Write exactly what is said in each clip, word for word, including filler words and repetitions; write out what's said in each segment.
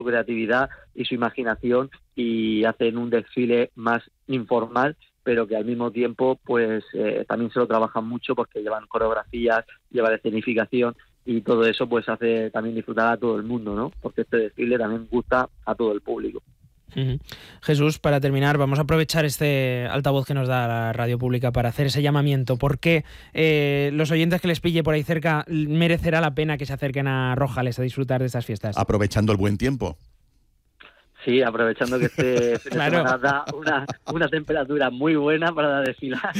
creatividad y su imaginación y hacen un desfile más informal, pero que al mismo tiempo pues eh, también se lo trabajan mucho porque llevan coreografías, llevan escenificación y todo eso pues hace también disfrutar a todo el mundo, ¿no? Porque este desfile también gusta a todo el público. Uh-huh. Jesús, para terminar, vamos a aprovechar este altavoz que nos da la radio pública para hacer ese llamamiento. ¿Por qué eh, los oyentes que les pille por ahí cerca merecerá la pena que se acerquen a Rojales a disfrutar de estas fiestas? Aprovechando el buen tiempo. Sí, aprovechando que este fin de Claro. semana da una, una temperatura muy buena para desfilar.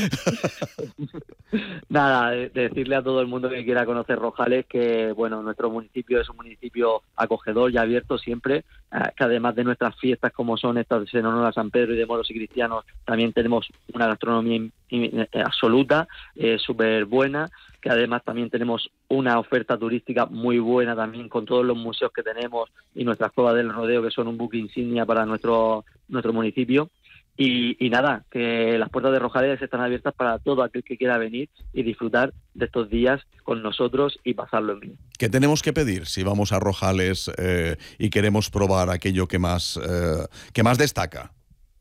Nada, de, de decirle a todo el mundo que quiera conocer Rojales que, bueno, nuestro municipio es un municipio acogedor y abierto siempre, eh, que además de nuestras fiestas como son estas en honor a San Pedro y de moros y cristianos, también tenemos una gastronomía in, in, absoluta, eh, súper buena, que además también tenemos una oferta turística muy buena también con todos los museos que tenemos y nuestras cuevas del rodeo, que son un buque insignia para nuestro nuestro municipio. Y, y nada, que las puertas de Rojales están abiertas para todo aquel que quiera venir y disfrutar de estos días con nosotros y pasarlo en bien. ¿Qué tenemos que pedir si vamos a Rojales eh, y queremos probar aquello que más, eh, que más destaca?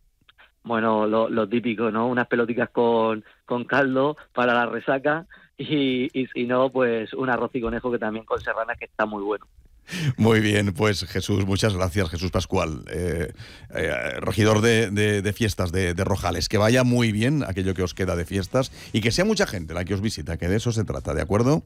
Bueno, lo, lo típico, ¿no? Unas pelotitas con, con caldo para la resaca y, y si no, pues un arroz y conejo que también con serrana, que está muy bueno. Muy bien, pues Jesús, muchas gracias, Jesús Pascual, eh, eh, regidor de, de, de fiestas de, de Rojales. Que vaya muy bien aquello que os queda de fiestas y que sea mucha gente la que os visita, que de eso se trata, ¿de acuerdo?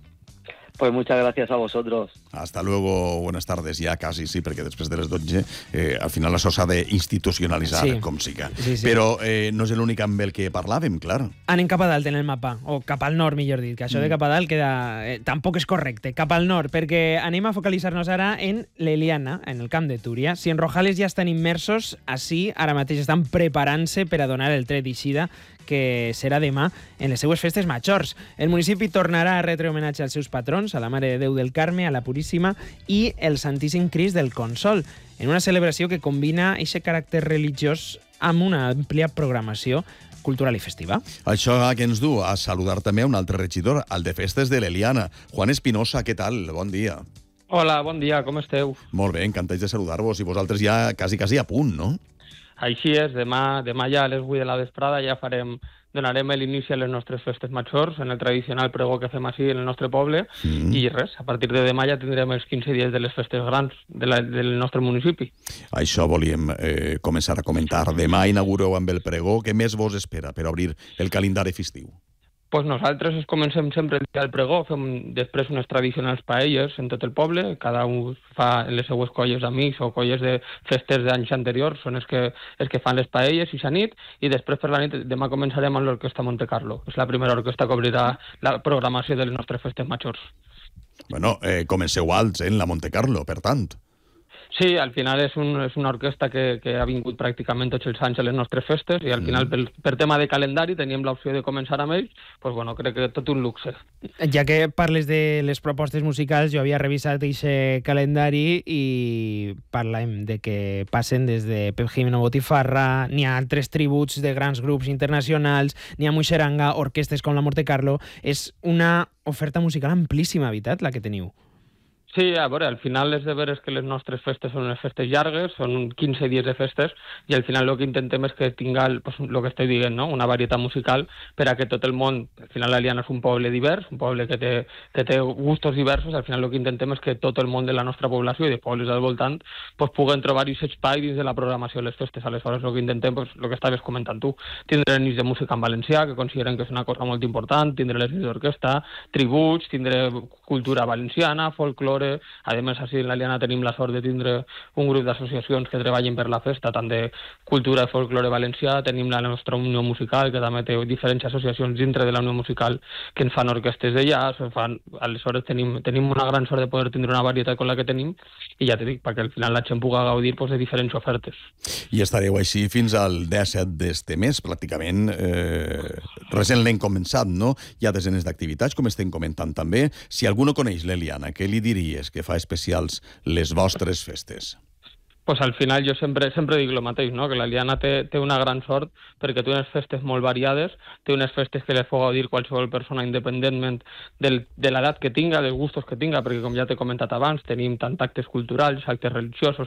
Pues muchas gracias a vosotros. Hasta luego, buenas tardes, ja quasi, sí, perquè després de les dotze eh, al final això s'ha d'institucionalitzar, sí. com siga. Sí, sí. Però eh, no és l'únic amb el que parlàvem, clar. Anem cap a dalt en el mapa, o cap al nord, millor dit, que això mm. de cap a dalt queda... Eh, tampoc és correcte, cap al nord, perquè anem a focalitzar-nos ara en l'Eliana, en el camp de Túria. Si en Rojales ja estan immersos, així ara mateix estan preparant-se per a donar el tret d'eixida que serà demà en les seues festes majors. El municipi tornarà a retre homenatge als seus patrons, a la Mare de Déu del Carme, a la Puríssima i el Santíssim Crist del Consol, en una celebració que combina aquest caràcter religiós amb una àmplia programació cultural i festiva. Això que ens du a saludar també un altre regidor, el de festes de l'Eliana. Juan Espinosa, què tal? Bon dia. Hola, bon dia, com esteu? Molt bé, encantats de saludar-vos i vosaltres ja quasi, quasi a punt, no? Així és, demà, demà ja a les vuit de la vesprada ja farem, donarem l'inici a les nostres festes majors, en el tradicional pregó que fem així en el nostre poble, mm. i res, a partir de demà ja tindrem els quinze dies de les festes grans de la, del nostre municipi. Això volíem eh, començar a comentar. Demà inaugureu amb el pregó. Què més vos espera per obrir el calendari festiu? Pues nosaltres es comencem sempre el dia del pregó, fem després unes tradicionals paelles en tot el poble, cada un fa les seues colles d'amics o colles de festes d'anys anteriors, són els que, els que fan les paelles i la nit, i després per la nit demà començarem amb l'Orquestra Monte Carlo, és la primera orquestra que obrirà la programació de les nostres festes majors. Bueno, eh, comenceu alts, eh, en la Monte Carlo, per tant. Sí, al final és, un, és una orquestra que, que ha vingut pràcticament tots els anys a les nostres festes i al final, per, per tema de calendari, teníem l'opció de començar amb ells, doncs bueno, crec que tot un luxe. Ja que parles de les propostes musicals, jo havia revisat aquest calendari i parlem de que passen des de Pep Jimeno Botifarra, n'hi ha altres tributs de grans grups internacionals, n'hi ha Muixeranga, orquestes com la Monte Carlo. És una oferta musical amplíssima, veritat, la que teniu? Sí, a veure, al final és de veres que les nostres festes són unes festes llargues, són quinze dies de festes, i al final el que intentem és que tinga, el pues, que estic dient, no? Una varietat musical per a que tot el món, al final l'Eliana és un poble divers, un poble que té, que té gustos diversos, al final el que intentem és que tot el món de la nostra població i de pobles al voltant pues, puguen trobar aquest espai dins de la programació de les festes. Aleshores el que intentem, pues, el que estaves comentant tu, tindre nits de música en valencià, que consideren que és una cosa molt important, tindre les nits d'orquestra, tributs, tindre cultura valenciana, folklore. A més, així en l'Eliana tenim la sort de tindre un grup d'associacions que treballen per la festa, tant de cultura i folklore valencià. Tenim la nostra Unió Musical, que també té diferents associacions dintre de la Unió Musical que ens fan orquestes de jazz. Fan... Aleshores tenim, tenim una gran sort de poder tindre una varietat com la que tenim i ja t'he dit, perquè al final la gent pugui gaudir pues, de diferents ofertes. I estareu així fins al disset d'este mes, pràcticament. Eh, recent l'hem començat, no? Hi ha desenes d'activitats, com estem comentant també. Si algú no coneix l'Eliana, què li diries que fa especials les vostres festes? Pues al final jo sempre, sempre dic el mateix, no? Que l'Eliana té, té una gran sort perquè té unes festes molt variades, té unes festes que les pot gaudir qualsevol persona independentment del, de l'edat que tinga, dels gustos que tinga, perquè com ja t'he comentat abans, tenim tant actes culturals, actes religiosos,